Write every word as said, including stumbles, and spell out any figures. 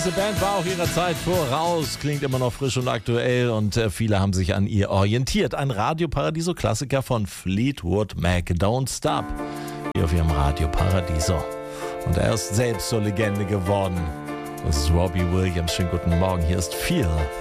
Diese Band war auch ihrer Zeit voraus, klingt immer noch frisch und aktuell und äh, viele haben sich an ihr orientiert. Ein Radioparadiso-Klassiker von Fleetwood Mac, Don't Stop, hier auf ihrem Radioparadiso. Und er ist selbst zur Legende geworden. Das ist Robbie Williams. Schönen guten Morgen, hier ist Feel